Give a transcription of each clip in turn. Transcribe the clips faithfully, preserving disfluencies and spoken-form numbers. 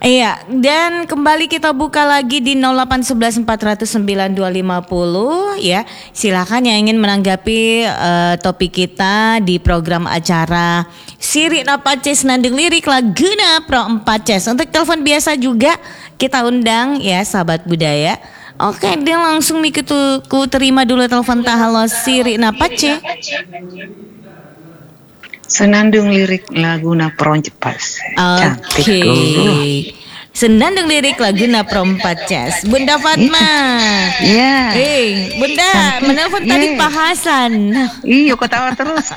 Iya, dan kembali kita buka lagi di nol delapan satu satu empat nol nol sembilan dua lima nol ya. Silakan yang ingin menanggapi uh, topik kita di program acara Sirik Napace Senandung Lirik Laguna Pro empat Ces. Untuk telepon biasa juga kita undang ya sahabat budaya. Oke, dia langsung mikir tuh ku terima dulu telepon tahalo Sirik Napace. Senandung Lirik Laguna Proncepas. Oke. Okay. Senandung Lirik Laguna Perempat Ces. Bunda Fatma. Iya. Eh, Bunda Cantik. menelpon tadi Yeah. Pak Hasan. Iya, kau tawa terus.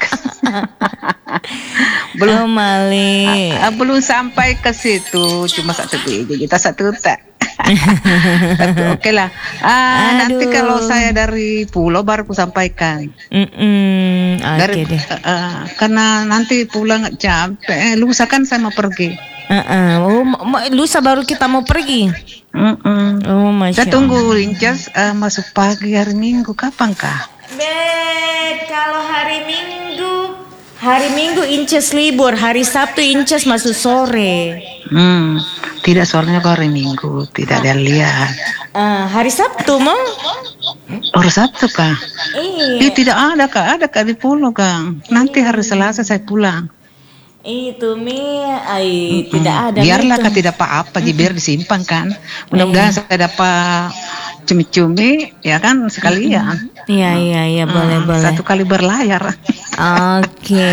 belum Oh, Mali. ah, belum sampai ke situ, cuma satu biji, kita satu tak. Tapi oke lah. Ah, nanti kalau saya dari pulau baru ku sampaikan. Mm-mm. Oke Dari, deh. ah, karena nanti pulang capek. Lusa kan saya mau pergi. Uh-uh. Oh, ma- ma- lusa baru kita mau pergi. Mm-mm. Oh, masya Saya tunggu Rincas ah, masuk pagi hari Minggu, kapan kah? Bet, kalau hari Minggu, hari Minggu Inces libur, hari Sabtu Inces masuk sore. Hmm, tidak soalnya hari Minggu, tidak ada lihat. Uh, hari Sabtu mau? Hari Sabtu kah? Iya. Eh, tidak ada kak, ada kak di pulau kang. Nanti hari Selasa saya pulang. Itu mi, ay, Mm-mm. tidak ada. Biarlah Mi, kak tuh. tidak apa-apa, jadi biar disimpan kan. Mudah-mudahan saya dapat cumi-cumi, ya kan sekalian. Iya iya iya boleh Hmm, boleh. Satu kali berlayar. Oke.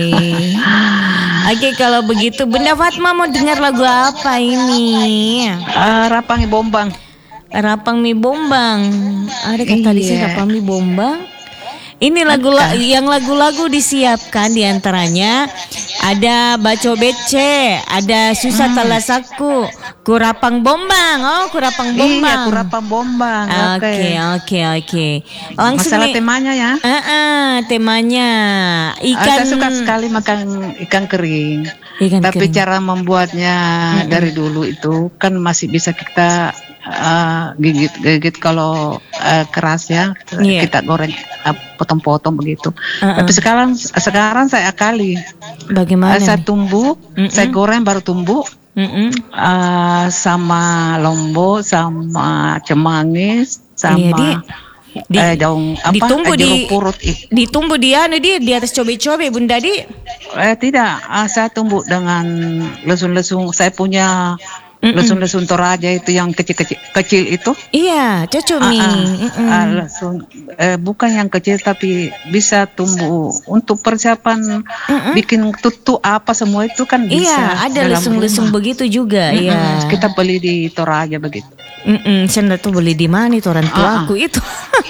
Oke kalau begitu Bunda Fatma mau dengar lagu apa ini? Ah, Rapangi Bombang. Rapang Mi Bombang. Ada kata di sini Iya. Rapang Mi Bombang. Ini lagu yang lagu-lagu disiapkan diantaranya ada Baco Bece, ada Susah Talasaku, Kurapang Bombang. Oh, Kurapang Bombang. Iya, Kurapang Bombang. Oke, oke, oke. Langsung Masalah nih. temanya ya. Ah, ah, temanya Ah, ikan. saya suka sekali makan ikan kering. Ikan Tapi kering. cara membuatnya dari dulu itu kan masih bisa kita uh, gigit-gigit kalau uh, keras ya. Iya. Kita goreng uh, potong-potong begitu. Uh-uh. Tapi sekarang sekarang saya akali. Bagaimana? Uh, saya nih? tumbuk, Mm-mm. saya goreng baru tumbuk. Mm-mm. Uh, sama lombok, sama cemangis, sama Iya, di, di, eh, daun apa? ditumbuh eh, di jeruk purut. Ih. ditumbuh di anu di di atas cobe-cobe Bunda di. Eh tidak, ah, saya tumbuk dengan lesung-lesung. Saya punya Mm-mm. lesung-lesung Toraja itu yang kecil-kecil kecil itu. Iya, cocok mi. Ah, ah, Mm-mm. ah, lesung, eh, bukan yang kecil tapi bisa tumbuh untuk persiapan Mm-mm. bikin tutu apa semua itu kan bisa. Iya, ada dalam lesung-lesung rumah. begitu juga. Mm-mm, Iya. Kita beli di Toraja begitu. Mm-mm, saya tuh beli di mana itu orang tuaku itu.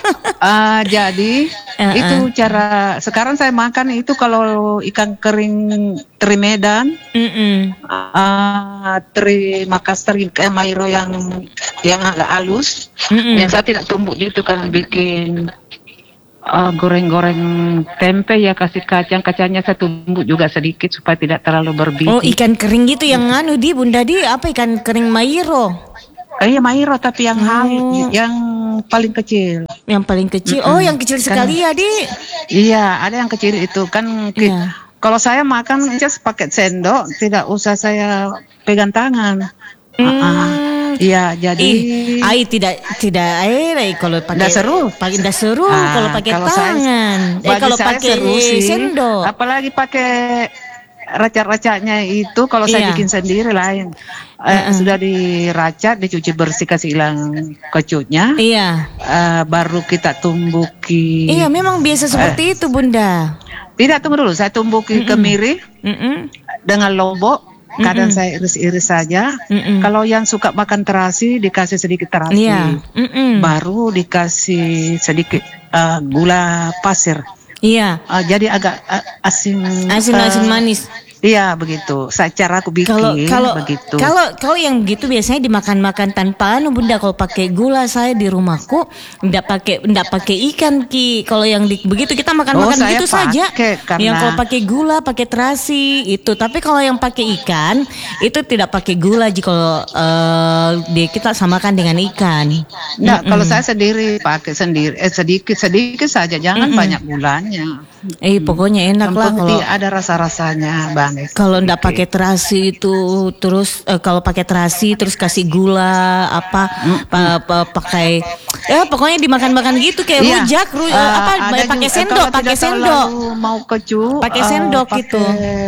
Ah, jadi Uh-uh. itu cara sekarang saya makan itu kalau ikan kering teri Medan, Mm-mm. ah, teri Makassar, ikan Mairo yang yang agak halus, Mm-mm. yang saya tidak tumbuk gitu kan bikin ah, goreng-goreng tempe ya kasih kacang kacangnya saya tumbuk juga sedikit supaya tidak terlalu berbiji. Oh, ikan kering gitu yang anu di Bunda di apa ikan kering Mairo? Eh, iya Mairo tapi yang Oh. halus, yang paling kecil. Yang paling kecil. Mm-mm. Oh, yang kecil sekali ya, Di. Iya, ada yang kecil itu kan. ki- Iya. Kalau saya makan just pakai sendok, tidak usah saya pegang tangan. Hmm. Ah, ah. Iya, jadi Ih, ai tidak tidak air ai kalau pakai Nggak seru. Pakai ndak seru Ah, kalau pakai kalau saya- tangan. eh bagi kalau saya pakai seru sih. sendok. Apalagi pakai racak-racaknya itu kalau saya Iya. bikin sendiri lain. Eh, Uh-uh. Sudah diracak, dicuci bersih, kasih hilang kecutnya. Iya. Eh, baru kita tumbuki. Iya, memang biasa seperti itu, Bunda. Tidak, tunggu dulu. Saya tumbuki kemiri Mm-mm. dengan lombok. Kadang Mm-mm. saya iris-iris saja. Mm-mm. Kalau yang suka makan terasi, dikasih sedikit terasi. Iya. Mm-mm. Baru dikasih sedikit eh, gula pasir. Iya. Eh, jadi agak eh, asin. Asin-asin eh, manis. Iya begitu. Saya cara aku bikin Kalau kalau begitu. kalau kalau yang begitu biasanya dimakan-makan tanpa anu Bunda. Kalau pakai gula saya di rumahku enggak pakai enggak pakai ikan Ki. Kalau yang di, begitu kita makan-makan Oh, saya begitu saja. pakai, karena- Yang kalau pakai gula, pakai terasi itu. Tapi kalau yang pakai ikan itu tidak pakai gula jika kalau eh, di kita samakan dengan ikan. Enggak, kalau saya sendiri pakai sendiri eh, sedikit sedikit saja, jangan Mm-mm. banyak gulanya. Eh pokoknya enak Yang lah penting kalau ada rasa-rasanya banget. sana. Kalau ndak pakai terasi itu terus eh, kalau pakai terasi terus kasih gula apa pa- pa- pakai ya pokoknya dimakan-makan gitu kayak Iya. rujak, ru- Eh, apa ada pakai juga, sendok, kalau pakai tidak sendok. terlalu mau kecu, Pakai eh, sendok pakai gitu.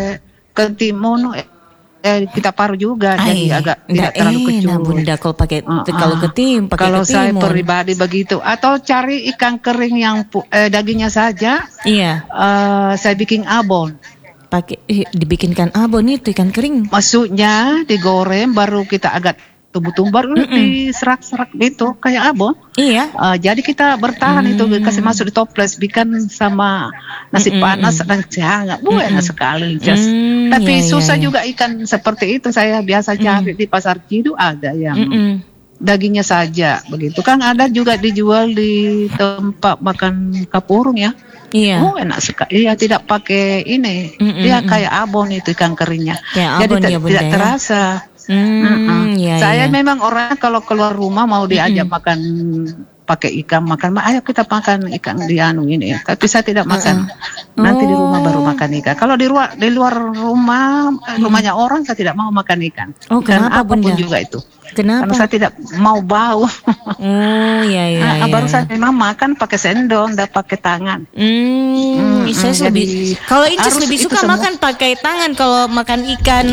ketimun, eh, eh, kita paruh juga, Ay, jadi agak ndak tidak terlalu kecu. enak Bunda kalau pakai Uh-uh. kalau ketim, pakai Kalau saya ketimun. pribadi begitu, atau cari ikan kering yang pu- eh, dagingnya saja, Iya, eh, saya bikin abon. pakai eh, dibikinkan abon itu ikan kering. Maksudnya digoreng baru kita agak tumbuh-tumbuh baru diserak-serak gitu kayak abon. Iya. Uh, jadi kita bertahan itu Hmm. kasih masuk di toples bikin sama nasi Mm-mm. panas dan hangat, bu enak sekali. Just. Hmm, Tapi iya, iya, susah iya. juga ikan seperti itu. Saya biasa cari di pasar Cidu ada yang Mm-mm. dagingnya saja begitu kan, ada juga dijual di tempat makan kapurung ya. Iya. Oh enak sekali. Iya tidak pakai ini. Mm-mm, Dia mm. kayak abon itu ikan keringnya. Kayak Jadi abon te- ya, Bunda, tidak ya? terasa. Hmm, Mm-mm. iya, Saya iya. memang orang kalau keluar rumah mau diajak makan pakai ikan makan, "Ma, ayo kita makan ikan di anu ini ya." Tapi saya tidak makan. Nanti di rumah Oh. baru makan ikan. Kalau di luar di luar rumah eh, rumahnya orang saya tidak mau makan ikan. Oh, Ikan kenapa, apapun Bunda? juga itu. Kenapa? Karena saya tidak mau bau. Oh, iya iya. Ah, iya. baru saya memang makan pakai sendok, tidak pakai tangan. Hmm, Hmm, saya hmm, lebih jadi kalau Inces harus lebih itu suka semua. makan pakai tangan kalau makan ikan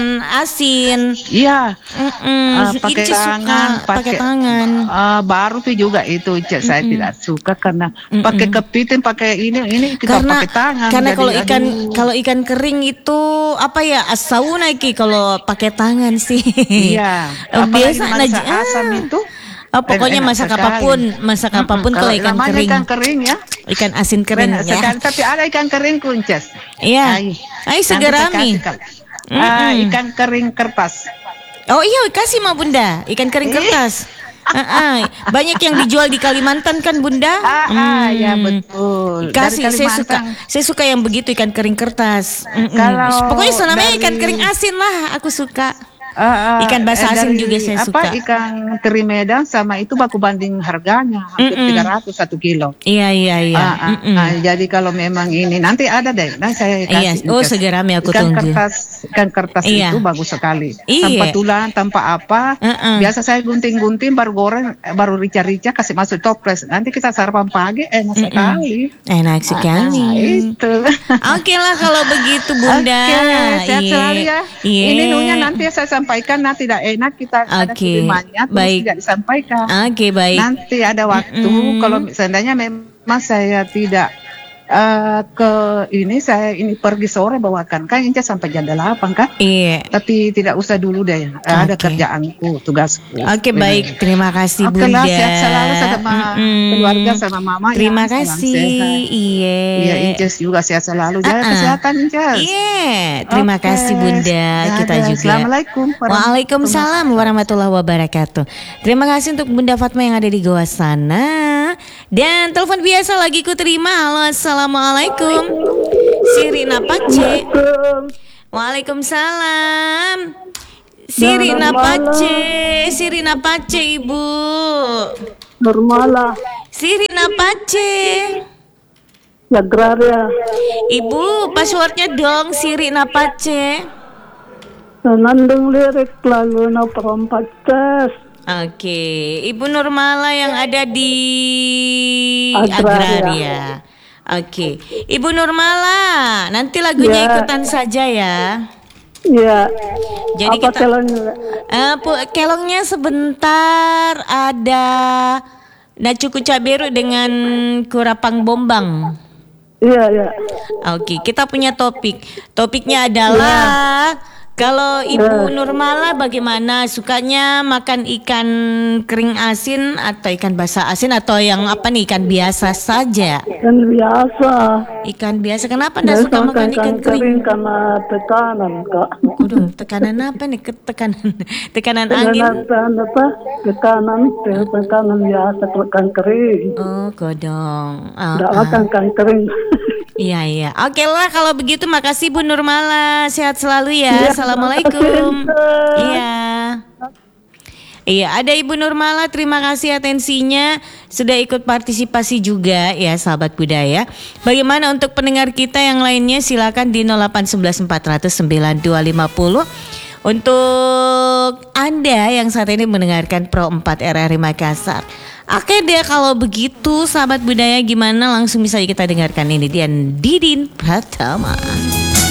asin. Iya. Mm-mm, Ah, pakai Inces suka tangan, pakai tangan. Ah, baru tuh juga itu Cek, saya tidak suka karena pakai kepiting, pakai ini ini kita Karena pakai tangan. karena jadi, kalau ikan aduh. kalau ikan kering itu apa ya asauna ki kalau pakai tangan sih. Iya. Eh, Apalagi biasa masak naj- ah. asam itu. Oh, pokoknya enak masak sekali. apapun, masak Mm-mm. apapun kalau ikan namanya kering. ikan kering ya. Ikan asin kering Enak ya. sekali. Tapi ada ikan kering kunces. Iya. Ai. Ai Nanti segerami. saya kasih, Kak. Ah, ikan kering kertas. Oh iya kasih mah Bunda, ikan kering kertas. Ah, ah. Banyak yang dijual di Kalimantan kan Bunda? Ah, ah, ya betul. Dari Kasih saya suka, Kalimantan. saya suka yang begitu ikan kering kertas. Mm-mm. Kalau Pokoknya namanya dari- ikan kering asin lah, aku suka. Ah, ah, Ikan basah eh, asin dari juga saya apa, suka. Ikan teri Medan sama itu baku banding harganya hampir Mm-mm. tiga ratus satu kilo. Iya iya iya. Ah, ah. Mm-mm. Nah, jadi kalau memang ini nanti ada deh, nah saya Iya. kasih. Oh Incas. segerami aku ikan tunggu. kertas, ikan kertas Iya. itu bagus sekali. Iya. Tanpa tulang, tanpa apa. Mm-mm. Biasa saya gunting-gunting, baru goreng, eh, baru rica-rica, kasih masuk toples. Nanti kita sarapan pagi, enak sekali. Enak sekali. Ah, itu. Oke lah kalau begitu Bunda. Oke, sehat Iya. selalu ya. Iya. Ini nunya nanti saya sampaikan, nanti tidak enak kita ada Oke, kirimannya terus baik. tidak disampaikan. Oke baik. Nanti ada waktu Mm-mm. kalau seandainya memang saya tidak eh, ke ini saya ini pergi sore bawakan kan Inca sampai jam delapan kan. Iya. Tapi tidak usah dulu deh. Ada Oke. kerjaanku, tugasku. Oke baik, terima kasih Oke Bunda. lah, sehat selalu sama Mm-mm. keluarga sama mama. Terima ya. Salam kasih. sehat. Iya. Iya, Inces juga sehat selalu. Jaga Uh-uh. kesehatan, Inces. Iya, terima Oke. kasih Bunda. Kita Dadah. juga. Assalamualaikum Waalaikumsalam warahmatullahi wabarakatuh. Terima kasih untuk Bunda Fatma yang ada di Goa sana. Dan telepon biasa lagi ku terima. Halo, assalamualaikum. Sirina Pace. Waalaikumsalam. Sirina Pace, Sirina Pace Ibu. Normala, Sirina Pace. Agraria, Ibu, passwordnya dong Sirina Pace. nandung lirik Laguna perempat tes. Oke, Ibu Nurmala yang ada di Agraria. Agraria. Oke, Ibu Nurmala, nanti lagunya Ya. ikutan saja ya. Iya. Jadi Apa kita telurnya? Eh, pu- kelongnya sebentar ada nacuku caberu dengan kurapang bombang. Iya, iya. Oke, kita punya topik. Topiknya adalah kalau Ibu Nurmala bagaimana sukanya makan ikan kering asin atau ikan basah asin atau yang apa nih ikan biasa saja? Kan biasa. Ikan biasa. Kenapa enggak suka Biasa makan ikan kering? karena tekanan, Kak. Waduh, tekanan apa nih? Tekanan tekanan angin. Tekanan apa? Tekanan, tekanan biasa ikan kering. Oh, godong. Ah, Tidak ah. makan ikan kering. Iya, iya. Oke lah kalau begitu makasih Bu Nurmala. Sehat selalu ya. Iya, Assalamualaikum. terima kasih. Iya. Iya, ada Ibu Nurmala, terima kasih atensinya sudah ikut partisipasi juga ya sahabat budaya. Bagaimana untuk pendengar kita yang lainnya, silakan di nol delapan satu satu empat nol nol sembilan dua lima nol. Untuk Anda yang saat ini mendengarkan Pro empat R R I Makassar. Oke deh, kalau begitu sahabat budaya, gimana langsung bisa kita dengarkan ini Dian Didin Pratama.